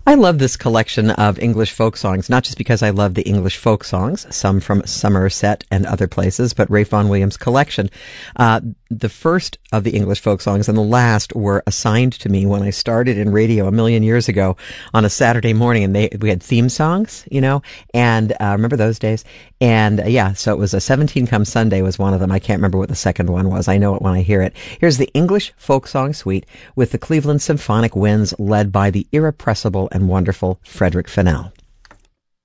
I love this collection of English folk songs, not just because I love the English folk songs, some from Somerset and other places, but Ralph Vaughan Williams' collection. The first of the English folk songs and the last were assigned to me when I started in radio a million years ago on a Saturday morning, and we had theme songs, and remember those days? And so it was a 17 Come Sunday was one of them. I can't remember what the second one was. I know it when I hear it. Here's the English Folk Song Suite with the Cleveland Symphonic Winds led by the irrepressible and wonderful Frederick Fennell.